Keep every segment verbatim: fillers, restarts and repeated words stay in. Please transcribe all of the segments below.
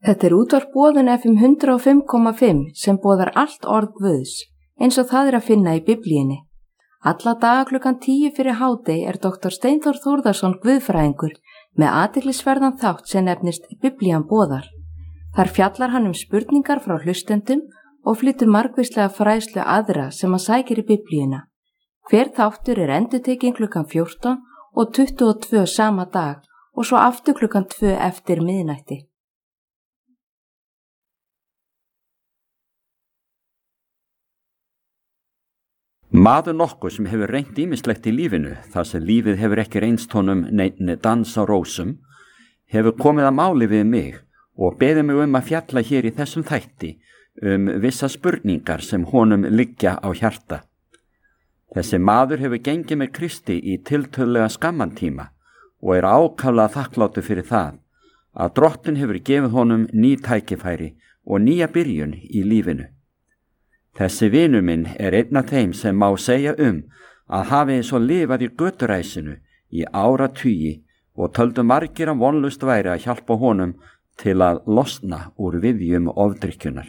Þetta er útvarp Boðun F M hundrað og fimm komma fimm sem boðar allt orð Guðs, eins og það er að finna í Biblíunni. Alla daga klukkan tíu fyrir hádegi er doktor Steinþór Þórðarson guðfræðingur með athyglisverðan þátt sem nefnist Biblían boðar. Þar fjallar hann um spurningar frá hlustendum og flytur margvíslega fræðslu aðra sem hann sækir í Biblíuna. Hver þáttur er endurtekinn klukkan fjórtán og tuttugu og tvö sama dag og svo aftur klukkan tvö eftir miðnætti. Maður nokkuð sem hefur reynt ýmislegt í lífinu, þar sem lífið hefur ekki reynst honum neinn dans á rósum, hefur komið að máli við mig og beðið mig um að fjalla hér í þessum þætti um vissa spurningar sem honum liggja á hjarta. Þessi maður hefur gengið með Kristi í tiltölulega skamman tíma og er ákaflega þakklátur fyrir það að Drottinn hefur gefið honum ný tækifæri og nýja byrjun í lífinu. Þessi vinur minn er einn af þeim sem má segja um að hafi svo lifað í göturæsinu í áratugi og töldu margir að vonlust væri að hjálpa honum til að losna úr viðjum ofdrykkjunar.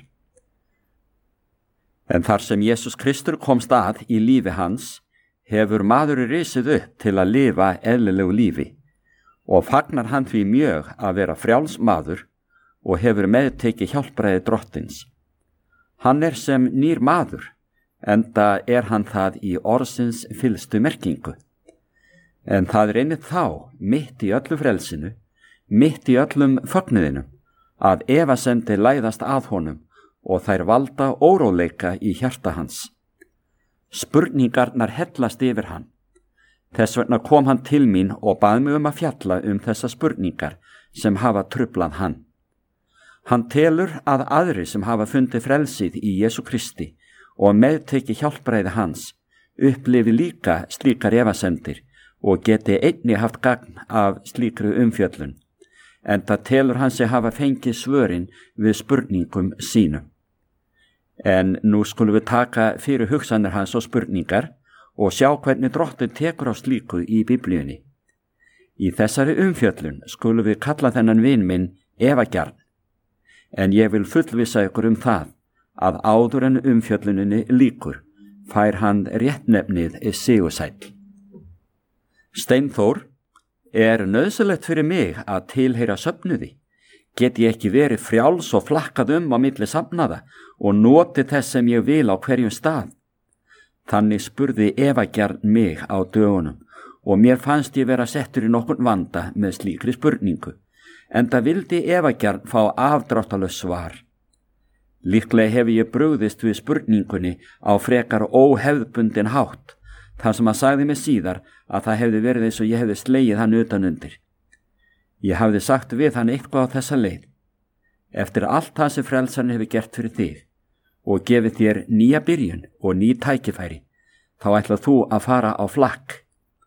En þar sem Jesús Kristur komst að í lífi hans, hefur maður risið upp til að lifa eðlilegu lífi og fagnar hann því mjög að vera frjáls maður og hefur meðtekið hjálpræði Drottins. Hann er sem nýr maður, enda er hann það í orðsins fyllstu merkingu. En það er einnig þá, mitt í öllu frelsinu, mitt í öllum fögnuðinum, að efasemdir læðast að honum og þær valda óróleika í hjarta hans. Spurningarnar hellast yfir hann. Þess vegna kom hann til mín og bað mig um að fjalla um þessa spurningar sem hafa trublað hann. Hann telur að aðri sem hafa fundið frelsið í Jesú Kristi og meðteki hjálpræði hans upplifi líka slíkar efasemdir og geti einnig haft gagn af slíkru umfjöllun, enda telur hann sig hafa fengið svörin við spurningum sínum. En nú skulum við taka fyrir hugsanir hans og spurningar og sjá hvernig Drottinn tekur á slíku í Biblíunni. Í þessari umfjöllun skulum við kalla þennan vin minn efagjarn. En ég vil fullvissa ykkur um það að áður en umfjölluninni líkur fær hann réttnefnið sigursæll. Steinþór, er nauðsynlegt fyrir mig að tilheyra söfnuði? Get ég ekki verið frjáls og flakkað um á milli safnaða og noti þess sem ég vil á hverjum stað? Þannig spurði efagjarn mig á dögunum og mér fannst ég vera settur í nokkurn vanda með slíkri spurningu. Enda vildi efagjarn fá afdráttarlaust svar. Líklega hef ég brugðist við spurningunni á frekar óhefðbundin hátt, þar sem hann sagði mig síðar að það hefði verið eins og ég hefði slegið hann utan undir. Ég hafði sagt við hann eitthvað á þessa leið. Eftir allt það sem frelsarinn hefur gert fyrir þig og gefið þér nýja byrjun og ný tækifæri, þá ætlað þú að fara á flakk.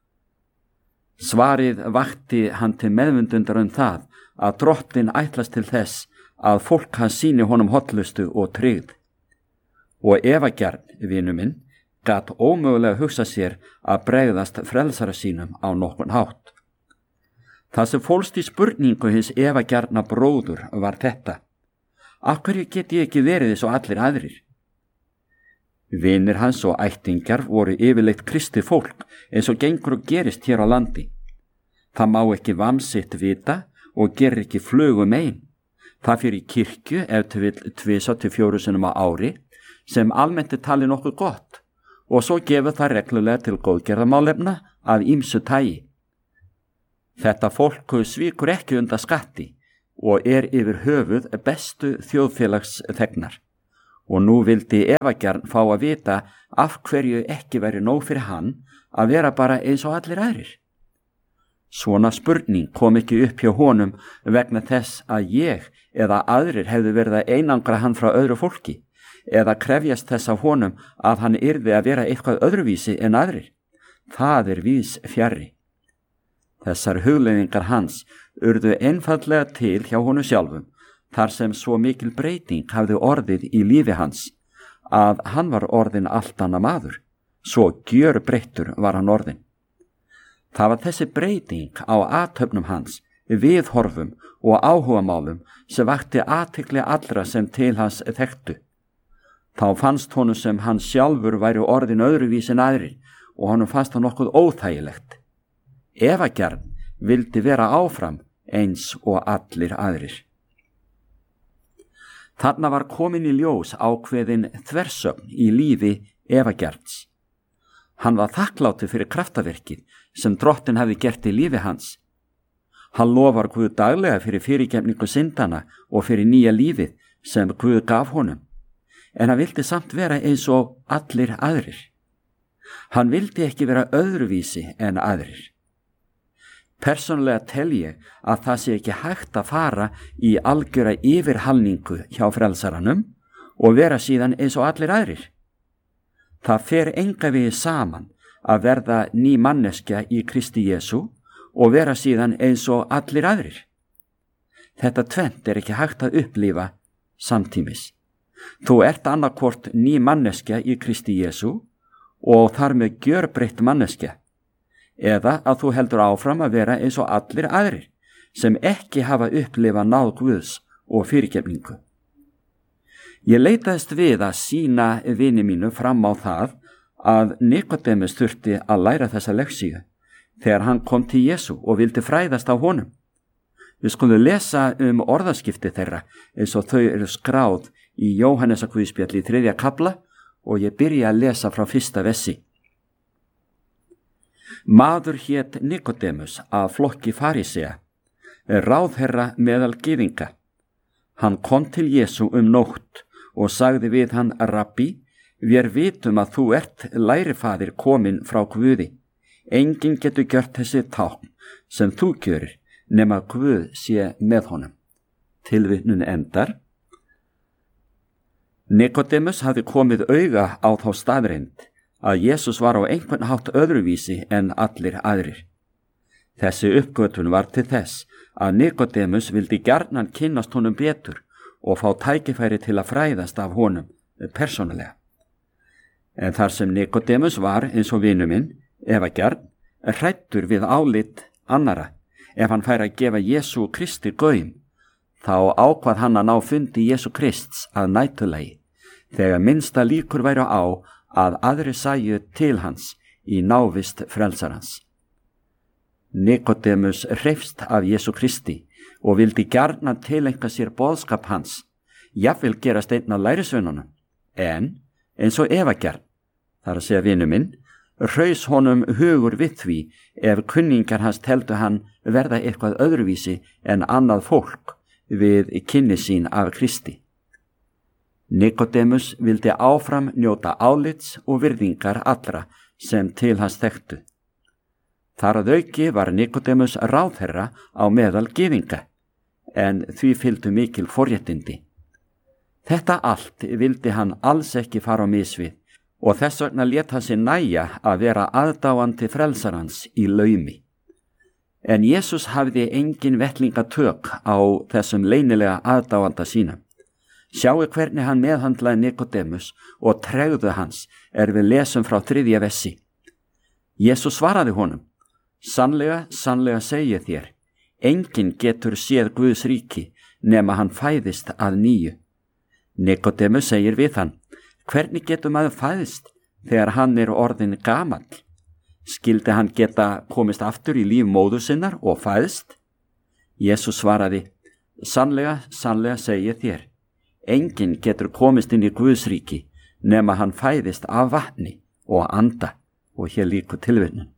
Svarið vakti hann til meðvundundar um það að Drottinn ætlast til þess að fólk hans sýni honum hollustu og tryggð. Og efagjarn, vinu minn, gat ómögulega hugsa sér að bregðast frelsara sínum á nokkurn hátt. Það sem fólst í spurningu hins efagjarna bróður var þetta: af hverju get ég ekki verið eins og allir aðrir? Vinir hans og ættingjar voru yfirleitt kristið fólk eins og gengur og gerist hér á landi. Það má ekki vamsitt vita og gerir ekki flugum ein. Það fyrir kirkju ef til vill tvisa til fjóru sinnum á ári, sem almennt er talið nokkuð gott, og svo gefur það reglulega til góðgerðamálefna af ýmsu tagi. Þetta fólk svíkur ekki undan skatti og er yfir höfuð bestu þjóðfélagsþegnar. Og nú vildi efagjarn fá að vita af hverju ekki væri nóg fyrir hann að vera bara eins og allir aðrir. Svona spurning kom ekki upp hjá honum vegna þess að ég eða aðrir hefðu verið að einangra hann frá öðru fólki eða krefjast þess af honum að hann yrði að vera eitthvað öðruvísi en aðrir. Það er víðs fjarri. Þessar hugleiðingar hans urðu einfaldlega til hjá honum sjálfum, þar sem svo mikil breyting hafði orðið í lífi hans að hann var orðin allt annað maður, svo gjörbreyttur var hann orðin. Það var þessi breyting á athöfnum hans viðhorfum og áhugamálum sem vakti athygli allra sem til hans þekktu. Þá fannst honum sem hann sjálfur væri orðin öðruvísi en aðrir og honum fannst það nokkuð óþægilegt. Efagjarn vildi vera áfram eins og allir aðrir. Þarna var komin í ljós ákveðin þversögn í lífi Efagjarns. Hann var þakklátur fyrir kraftaverkið sem Drottinn hafði gert í lífi hans. Hann lofar Guð daglega fyrir fyrirgefningu syndana og fyrir nýja lífið sem Guð gaf honum, en hann vildi samt vera eins og allir aðrir. Hann vildi ekki vera öðruvísi en aðrir. Persónulega tel ég að það sé ekki hægt að fara í algjöra yfirhalningu hjá frelsaranum og vera síðan eins og allir aðrir. Það fer enga vegi saman að verða ný manneskja í Kristi Jesú og vera síðan eins og allir aðrir. Þetta tvennt er ekki hægt að upplifa samtímis. Þú ert annarkvort ný manneskja í Kristi Jesú og þar með gjörbreytt manneskja, eða að þú heldur áfram að vera eins og allir aðrir sem ekki hafa upplifað náð Guðs og fyrirgefningu. Ég leitaðist við að sýna vini mínu fram á það að Nikodemus þurfti að læra þessa leksíu þegar hann kom til Jesú og vildi fræðast á honum. Við skulum lesa um orðaskipti þeirra eins og þau eru skráð í Jóhannesarguðspjalli í þriðja kafla og ég byrja að lesa frá fyrsta vessi. Maður hét Nikodemus af flokki farisea, ráðherra meðal gyðinga. Hann kom til Jesú um nótt og sagði við hann: Rabbi, við vitum að þú ert lærifaðir kominn frá Guði. Enginn getur gjört þessi tákn sem þú gjörir nema Guð sé með honum. Tilvitnun endar. Nikodemus hafði komið auga á þá staðreynd að Jesús var á einhvern hátt öðruvísi en allir aðrir. Þessi uppgötvun var til þess að Nikodemus vildi gjarnan kynnast honum betur og fá tækifæri til að fræðast af honum persónulega. En þar sem Nikodemus var eins og vinur minn, Efagjarn, hræddur við álit annara, ef hann fær að gefa Jesú Kristi gaum, þá ákvað hann að ná fundi Jesú Krists að nætulagi, þegar minnsta líkur væru á að aðri sæju til hans í návist frelsarans. Nikodemus hreifst af Jesú Kristi og vildi gjarnan tileinka sér boðskap hans, jafnvel gerast einn af lærisveinunum, en eins og Efagjarn, þar að segja vinu minn, hraus honum hugur við því ef kunningar hans teldu hann verða eitthvað öðruvísi en annað fólk við kynni sín af Kristi. Nikodemus vildi áfram njóta álits og virðingar allra sem til hans þekktu. Þar að auki var Nikodemus ráðherra á meðal gyðinga, en því fylgdu mikil forréttindi. Þetta allt vildi hann alls ekki fara á misvið og þess vegna lét hann sér nægja að vera aðdáandi frelsarans í laumi. En Jesús hafði engin vettlingatök á þessum leynilega aðdáanda sínum. Sjáu hvernig hann meðhandlaði Nikodemus og tregðu hans er við lesum frá þriðja vessi. Jesús svaraði honum: Sannlega, sannlega segi ég þér, enginn getur séð Guðs ríki nema hann fæðist að nýju. Nikodemus segir við hann: Hvernig getur maður fæðist þegar hann er orðin gamall? Skildi hann geta komist aftur í líf móður sinnar og fæðst? Jesús svaraði: Sannlega, sannlega segi ég þér, enginn getur komist inn í Guðs ríki nema hann fæðist af vatni og anda. Og hér líkur tilvitnun.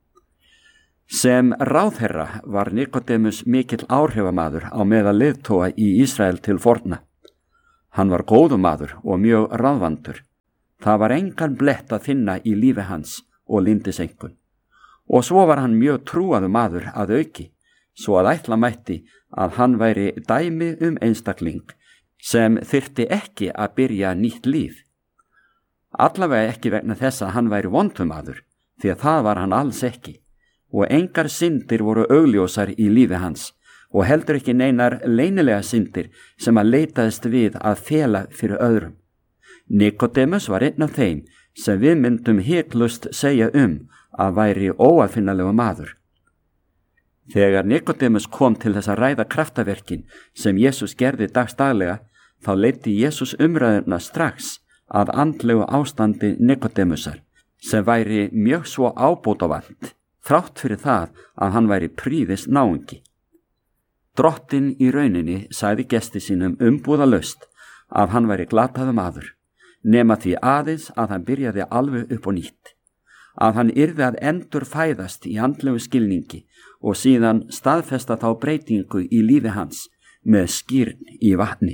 Sem ráðherra var Nikodemus mikill áhrifamaður á meðal leiðtoga í Ísrael til forna. Hann var góður maður og mjög ráðvandur. Það var engan blett að finna í lífi hans og lyndisengun. Og svo var hann mjög trúaður maður að auki, svo að ætla mætti að hann væri dæmi um einstakling sem þyrfti ekki að byrja nýtt líf. Allavega ekki vegna þess að hann væri vondumadur, því að það var hann alls ekki, og engar syndir voru augljósar í lífi hans, og heldur ekki neinar leynilega syndir sem að leitaðist við að fela fyrir öðrum. Nikodemus var einn af þeim sem við myndum hiklust segja um að væri óafinnalegu maður. Þegar Nikodemus kom til þess að ræða kraftaverkin sem Jesús gerði dagstaglega, þá leiddi Jesús umræðuna strax að andlegu ástandi Nikodemusar, sem væri mjög svo ábótavant, þrátt fyrir það að hann væri prýðis náungi. Drottinn í rauninni sagði gesti sínum umbúðalaust að hann væri glataður maður, nema því aðeins að hann byrjaði alveg upp og nýtt, að hann yrði að endur fæðast í andlegu skilningi og síðan staðfesta þá breytingu í lífi hans með skýrn í vatni.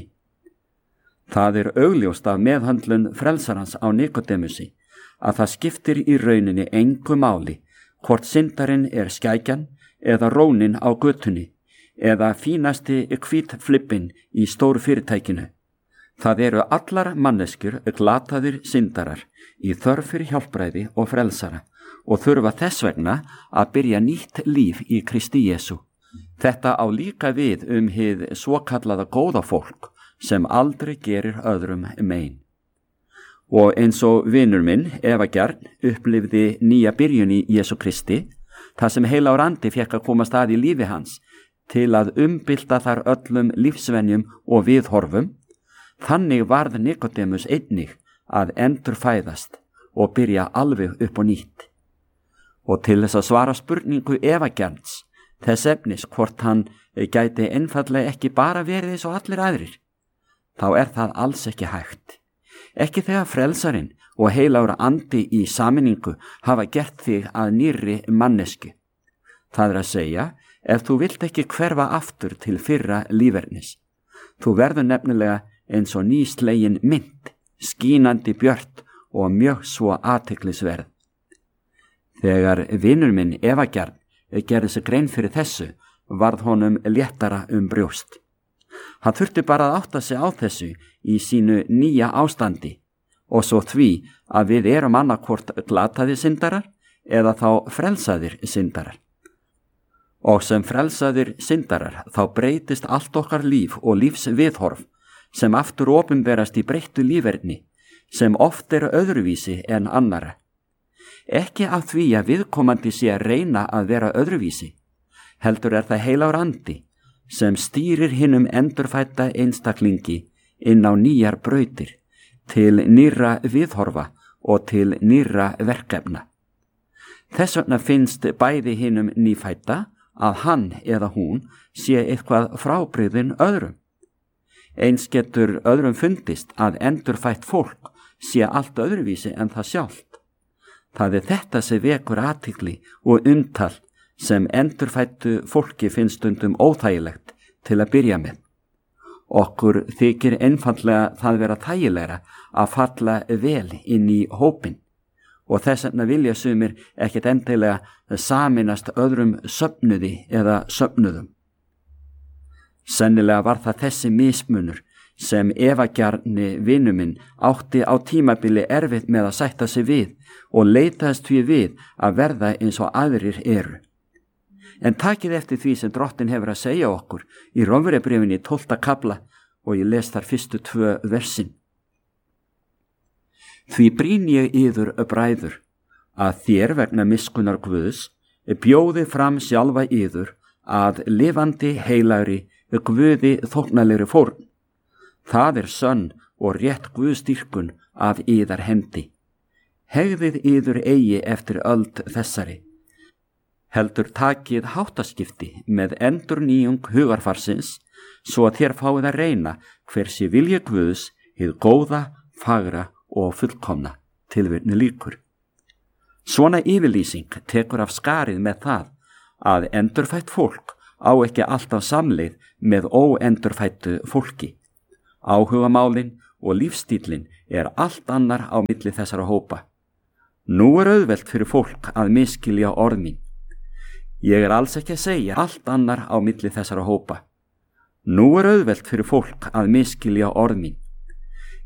Það er augljóst af meðhöndlun frelsarans á Nikodemusi að það skiptir í rauninni engu máli hvort syndarinn er skækjan eða rónin á götunni eða fínasti hvítflippin í stóru fyrirtækinu. Það eru allar manneskjur glataðir syndarar í þörf fyrir hjálpræði og frelsara og þurfa þess vegna að byrja nýtt líf í Kristi Jesú. Þetta á líka við um hið svokallaða góða fólk sem aldrei gerir öðrum mein. Og eins og vinur minn, Eva Gjarn, upplifði nýja byrjun í Jesú Kristi, það sem heilagur andi fékk að koma stað í lífi hans til að umbylta þar öllum lífsvenjum og viðhorfum, þannig varð Nikodemus einnig að endurfæðast og byrja alveg upp og nýtt. Og til þess að svara spurningu Eva Gjarns, þess efnis hvort hann gæti einfaldlega ekki bara verið eins og allir aðrir, þá er það alls ekki hægt. Ekki þegar frelsarinn og heilagur andi í sameiningu hafa gert þig að nýrri mannesku. Það er að segja, ef þú vilt ekki hverfa aftur til fyrra lífernis. Þú verður nefnilega eins og nýslegin mynd, skínandi björt og mjög svo athyglisverð. Þegar vinur minn Eva Gjarn gerði sig grein fyrir þessu, varð honum léttara um brjóst. Hann þurfti bara að átta sig á þessu í sínu nýja ástandi og svo því að við erum annarkvort glataðir syndarar eða þá frelsaðir syndarar. Og sem frelsaðir syndarar þá breytist allt okkar líf og lífsviðhorf sem aftur opinberast í breyttu líferni sem oft eru öðruvísi en annara. Ekki af því að viðkomandi sé að reyna að vera öðruvísi, heldur er það heilagur andi sem stýrir hinum endurfædda einstaklingi inn á nýjar brautir, til nýrra viðhorfa og til nýrra verkefna. Þess vegna finnst bæði hinum nýfædda að hann eða hún sé eitthvað frábrigðin öðrum. Eins getur öðrum fundist að endurfætt fólk sé allt öðruvísi en það sjálft. Það er þetta sem vekur athygli og umtal sem endurfættu fólki finnst stundum óþægilegt til að byrja með. Okkur þykir einfaldlega það vera þægilegra að falla vel inn í hópin og þess vegna vilja sumir ekkert endilega saminast öðrum söfnuði eða söfnuðum. Sennilega var það þessi mismunur sem Eva Gjarni vinur minn átti á tímabili erfitt með að sætta sig við og leitaðist því við að verða eins og aðrir eru. En takið eftir því sem Drottinn hefur að segja okkur í Rómverjabréfinni tólfta kafla og ég les þar fyrstu tvö versin. Því brýn ég yður bræður að þér vegna miskunnar Guðs bjóði fram sjálfa yður að lifandi heilagri Guði þóknanlegri fórn. Það er sönn og rétt Guðsdýrkun af yðar hendi. Hegðið yður eigi eftir öld þessari. Heldur takið háttaskipti með endurnýjung hugarfarsins svo að þér fáið að reyna hversi vilja Guðs hið góða, fagra og fullkomna. Tilvitni lýkur. Svona yfirlýsing tekur af skarið með það að endurfætt fólk á ekki alltaf samleið með óendurfættu fólki. Áhugamálin og lífstílin er allt annar á milli þessara hópa. Nú er auðvelt fyrir fólk að misskilja orð mín. Ég er alls ekki að segja allt annar á milli þessara hópa. Nú er auðvelt fyrir fólk að misskilja orð mín.